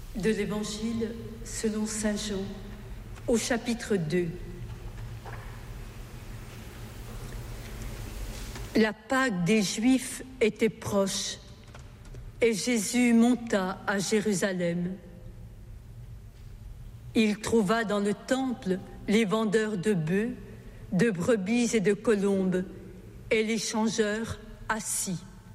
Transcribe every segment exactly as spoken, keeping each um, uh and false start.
De l'Évangile selon saint Jean, au chapitre deux. La Pâque des Juifs était proche et Jésus monta à Jérusalem. Il trouva dans le temple les vendeurs de bœufs, de brebis et de colombes et les changeurs assis.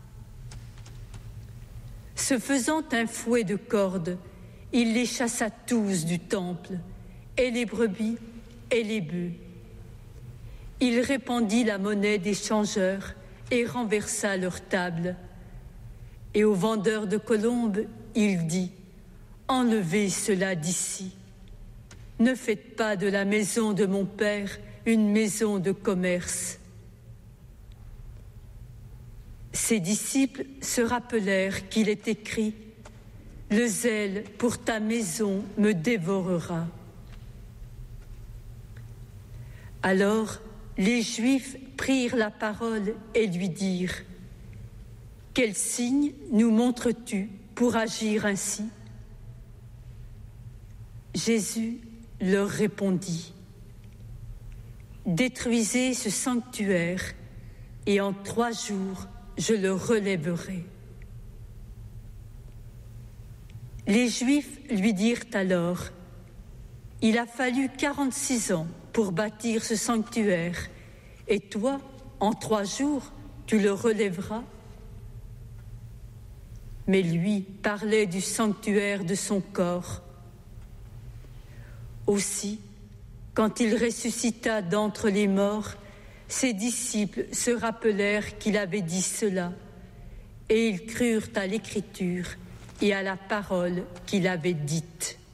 Se faisant un fouet de cordes, il les chassa tous du temple, et les brebis et les bœufs. Il répandit la monnaie des changeurs et renversa leur table. Et aux vendeurs de colombes, il dit : enlevez cela d'ici. Ne faites pas de la maison de mon Père une maison de commerce. Ses disciples se rappelèrent qu'il est écrit : le zèle pour ta maison me dévorera. Alors les Juifs prirent la parole et lui dirent : quel signe nous montres-tu pour agir ainsi ? Jésus leur répondit : détruisez ce sanctuaire et en trois jours je le relèverai. Les Juifs lui dirent alors : il a fallu quarante-six ans pour bâtir ce sanctuaire, et toi, en trois jours, tu le relèveras ? Mais lui parlait du sanctuaire de son corps. Aussi, quand il ressuscita d'entre les morts, ses disciples se rappelèrent qu'il avait dit cela, et ils crurent à l'Écriture et à la parole qu'il avait dite.